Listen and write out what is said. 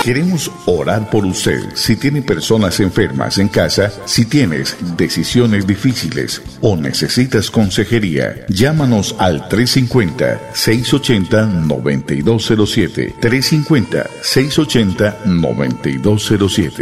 Queremos orar por usted. Si tiene personas enfermas en casa, si tienes decisiones difíciles o necesitas consejería, llámanos al 350-680-9207. 350-680-9207.